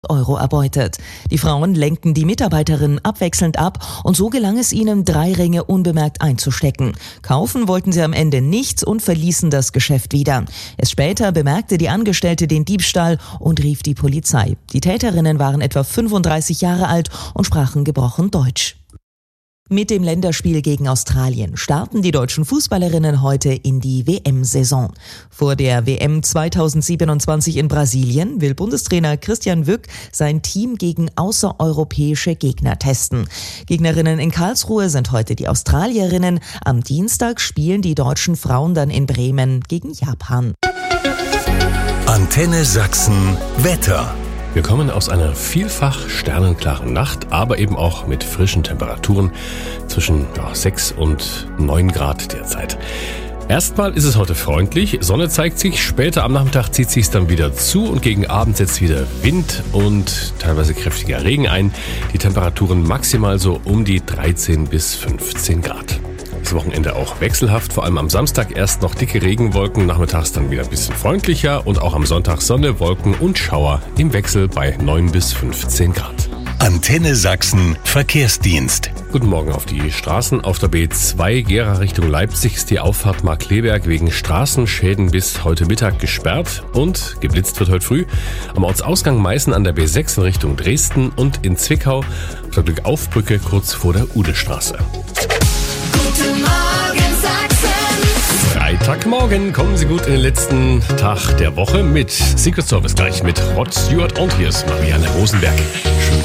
Euro erbeutet. Die Frauen lenkten die Mitarbeiterinnen abwechselnd ab und so gelang es ihnen, 3 Ringe unbemerkt einzustecken. Kaufen wollten sie am Ende nichts und verließen das Geschäft wieder. Erst später bemerkte die Angestellte den Diebstahl und rief die Polizei. Die Täterinnen waren etwa 35 Jahre alt und sprachen gebrochen Deutsch. Mit dem Länderspiel gegen Australien starten die deutschen Fußballerinnen heute in die WM-Saison. Vor der WM 2027 in Brasilien will Bundestrainer Christian Wück sein Team gegen außereuropäische Gegner testen. Gegnerinnen in Karlsruhe sind heute die Australierinnen. Am Dienstag spielen die deutschen Frauen dann in Bremen gegen Japan. Antenne Sachsen Wetter. Wir kommen aus einer vielfach sternenklaren Nacht, aber eben auch mit frischen Temperaturen zwischen 6 und 9 Grad derzeit. Erstmal ist es heute freundlich, Sonne zeigt sich, später am Nachmittag zieht sich dann wieder zu und gegen Abend setzt wieder Wind und teilweise kräftiger Regen ein. Die Temperaturen maximal so um die 13 bis 15 Grad. Das Wochenende auch wechselhaft, vor allem am Samstag erst noch dicke Regenwolken, nachmittags dann wieder ein bisschen freundlicher und auch am Sonntag Sonne, Wolken und Schauer im Wechsel bei 9 bis 15 Grad. Antenne Sachsen Verkehrsdienst. Guten Morgen auf die Straßen. Auf der B2 Gera Richtung Leipzig ist die Auffahrt Markkleeberg wegen Straßenschäden bis heute Mittag gesperrt und geblitzt wird heute früh. Am Ortsausgang Meißen an der B6 in Richtung Dresden und in Zwickau auf der Glückaufbrücke kurz vor der Udestraße. Guten Morgen Sachsen. Freitagmorgen, kommen Sie gut in den letzten Tag der Woche mit Secret Service gleich mit Rod Stewart und hier ist Marianne Rosenberg. Schönen